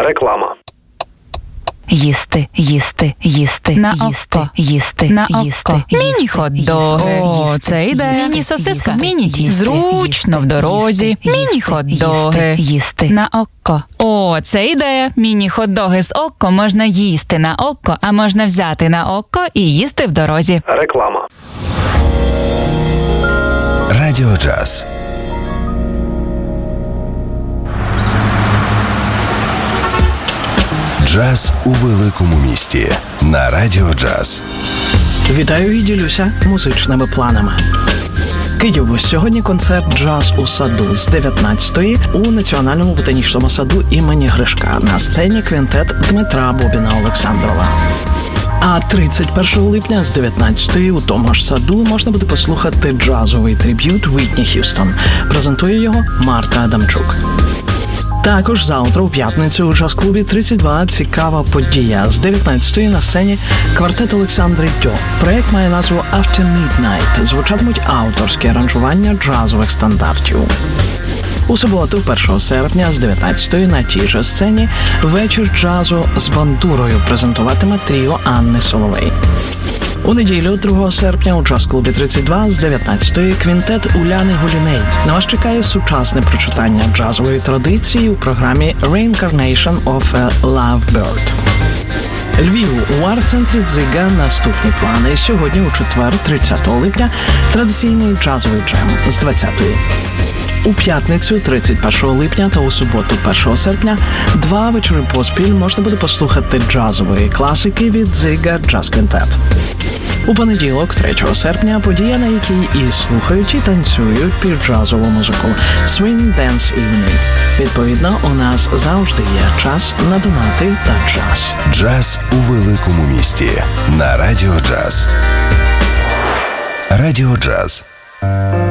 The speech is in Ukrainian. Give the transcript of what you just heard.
Реклама. Їсти, їсти, їсти, на їсти, око, їсти, на їсти, око. Міні-хот-доги. О, це ідея. Міні-сосиска. Міні-тісто. Зручно в дорозі. Міні-хот-доги. Їсти. На око. О, це ідея. Міні-хот-доги з око можна їсти на око, а можна взяти на око і їсти в дорозі. Реклама. Радіо Джаз. Джаз у великому місті на Радіо Джаз. Вітаю і ділюся музичними планами. Київ. Сьогодні концерт «Джаз у саду» з 19-ї у Національному ботанічному саду імені Гришка. На сцені квінтет Дмитра Бобіна-Олександрова. А 31 липня з 19-ї у тому ж саду можна буде послухати джазовий триб'ют Вітні Х'юстон. Презентує його Марта Адамчук. Також завтра, у п'ятницю, у джаз-клубі 32 цікава подія. З 19-ї на сцені квартет Олександри Дьо. Проєкт має назву After Midnight. Звучатимуть авторські аранжування джазових стандартів. У суботу, 1 серпня, з 19-ї на тій же сцені вечір джазу з бандурою презентуватиме тріо Анни Соловей. У неділю, 2 серпня, у джаз-клубі 32 з 19-ї квінтет Уляни Гуліней. На вас чекає сучасне прочитання джазової традиції у програмі Reincarnation of a Lovebird. Львів. У арт-центрі «Дзига» наступні плани. Сьогодні, у четвер, 30 липня, традиційний джазовий джем з 20-ї. У п'ятницю, 31 липня та у суботу, 1 серпня, 2 вечори поспіль можна буде послухати джазової класики від «Дзига Джаз Квінтет». У понеділок, 3 серпня, подія, на якій і слухають, і танцюють під джазову музику «Swing Dance Evening». Відповідно, у нас завжди є час на донати та джаз. Джаз у великому місті на Радіо Джаз. Радіо Джаз.